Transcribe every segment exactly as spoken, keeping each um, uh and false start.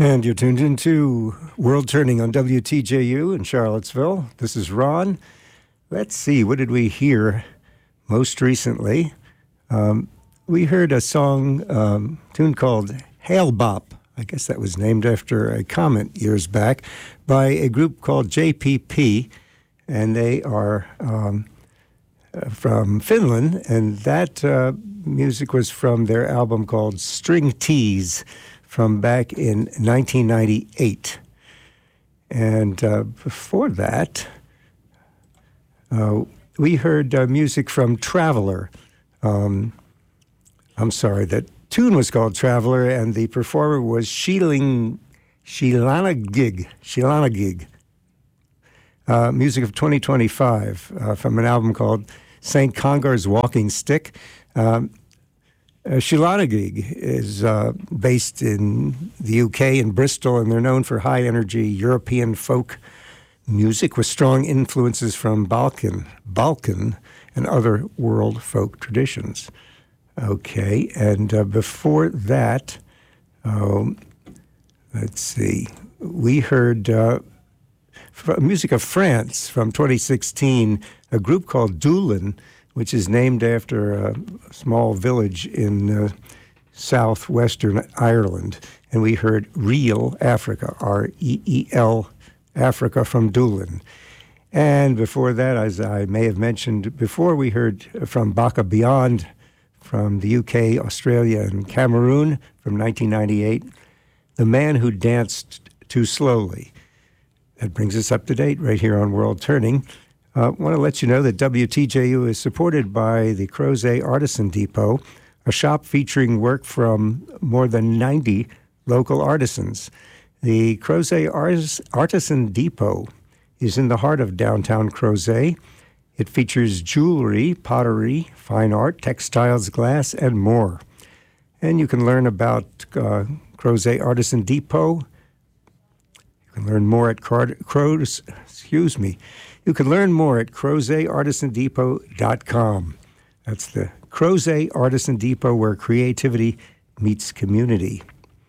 And you're tuned into World Turning on W T J U in Charlottesville. This is Ron. Let's see, what did we hear most recently? Um, we heard a song, um, tune called Hail Bop. I guess that was named after a comment years back by a group called J P P, and they are um, from Finland, and that uh, music was from their album called String Tease from back in nineteen ninety-eight. And uh, before that, uh, we heard uh, music from Traveler. Um, I'm sorry, that tune was called Traveler, and the performer was Sheeling, Sheelanagig, Sheelanagig. Uh, music of twenty twenty-five uh, from an album called Saint Congar's Walking Stick. Um, uh, Sheelanagig is uh, based in the U K, in Bristol, and they're known for high-energy European folk music with strong influences from Balkan, Balkan and other world folk traditions. Okay, and uh, before that, um, let's see, we heard uh, music of France from twenty sixteen, a group called Doolin, which is named after a small village in uh, southwestern Ireland. And we heard Reel Africa, R E E L, Africa from Doolin. And before that, as I may have mentioned before, we heard from Baka Beyond from the U K, Australia, and Cameroon from nineteen ninety-eight, The Man Who Danced Too Slowly. That brings us up to date right here on World Turning. I uh, want to let you know that W T J U is supported by the Crozet Artisan Depot, a shop featuring work from more than ninety local artisans. The Crozet Artis- Artisan Depot is in the heart of downtown Crozet. It features jewelry, pottery, fine art, textiles, glass, and more. And you can learn about uh, Crozet Artisan Depot. You can learn more at Car- Crows, excuse me. You can learn more at crozet artisan depot dot com. That's the Crozet Artisan Depot, where creativity meets community.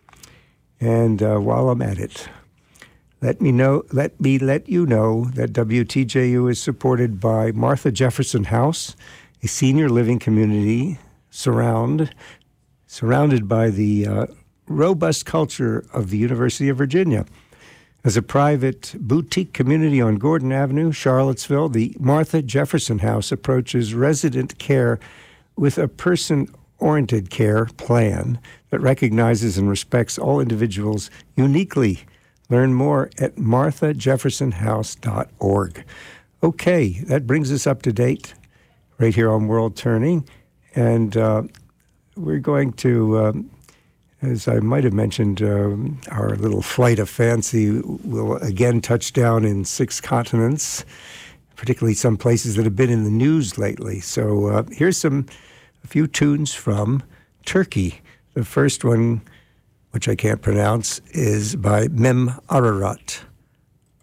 And uh, while I'm at it, let me know. Let me let you know that W T J U is supported by Martha Jefferson House, a senior living community surround surrounded by the uh, robust culture of the University of Virginia. As a private boutique community on Gordon Avenue, Charlottesville, the Martha Jefferson House approaches resident care with a person-oriented care plan that recognizes and respects all individuals uniquely. Learn more at martha jefferson house dot org. Okay, that brings us up to date right here on World Turning, and uh, we're going to... Um, As I might have mentioned, uh, our little flight of fancy will again touch down in six continents, particularly some places that have been in the news lately. So uh, here's some, a few tunes from Turkey. The first one, which I can't pronounce, is by Mem Ararat.